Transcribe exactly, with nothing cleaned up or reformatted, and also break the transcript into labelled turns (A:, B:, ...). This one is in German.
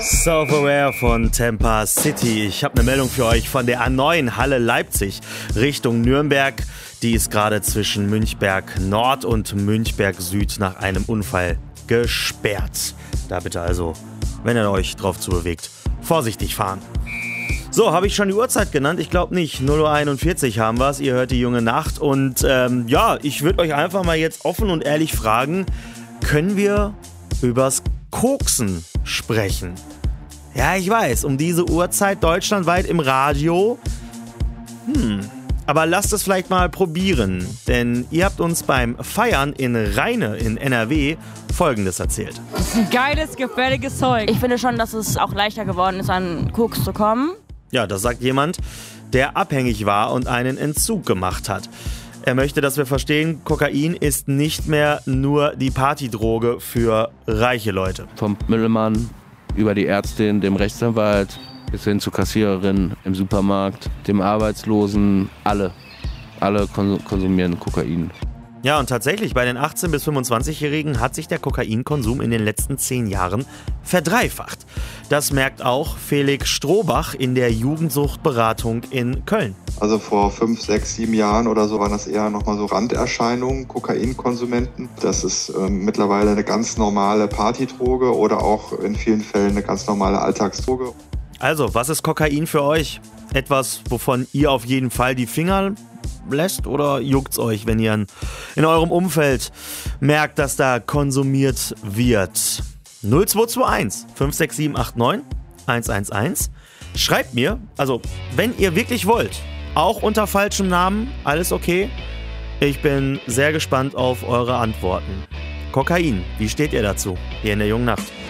A: Self-Aware von Tampa City. Ich habe eine Meldung für euch von der A neun Halle Leipzig Richtung Nürnberg. Die ist gerade zwischen Münchberg Nord und Münchberg Süd nach einem Unfall gesperrt. Da bitte also, wenn ihr euch drauf zubewegt, vorsichtig fahren. So, habe ich schon die Uhrzeit genannt? Ich glaube nicht. null Uhr einundvierzig haben wir es. Ihr hört die junge Nacht. Und ähm, ja, ich würde euch einfach mal jetzt offen und ehrlich fragen, können wir übers Koksen sprechen? Ja, ich weiß, um diese Uhrzeit deutschlandweit im Radio. Hm, aber lasst es vielleicht mal probieren. Denn ihr habt uns beim Feiern in Rheine in N R W Folgendes erzählt.
B: Das ist ein geiles, gefährliches Zeug.
C: Ich finde schon, dass es auch leichter geworden ist, an Koks zu kommen.
A: Ja, das sagt jemand, der abhängig war und einen Entzug gemacht hat. Er möchte, dass wir verstehen, Kokain ist nicht mehr nur die Partydroge für reiche Leute.
D: Vom Müllmann über die Ärztin, dem Rechtsanwalt bis hin zur Kassiererin im Supermarkt, dem Arbeitslosen, alle. Alle konsumieren Kokain.
A: Ja, und tatsächlich, bei den achtzehn- bis fünfundzwanzigjährigen hat sich der Kokainkonsum in den letzten zehn Jahren verdreifacht. Das merkt auch Felix Strohbach in der Jugendsuchtberatung in Köln.
E: Also vor fünf, sechs, sieben Jahren oder so waren das eher nochmal so Randerscheinungen, Kokainkonsumenten. Das ist äh, mittlerweile eine ganz normale Partydroge oder auch in vielen Fällen eine ganz normale Alltagsdroge.
A: Also, was ist Kokain für euch? Etwas, wovon ihr auf jeden Fall die Finger lässt, oder juckt's euch, wenn ihr in eurem Umfeld merkt, dass da konsumiert wird? null zwei zwei eins fünf sechs sieben acht neun eins eins eins. Schreibt mir, also wenn ihr wirklich wollt, auch unter falschem Namen, alles okay. Ich bin sehr gespannt auf eure Antworten. Kokain, wie steht ihr dazu? Hier in der jungen Nacht.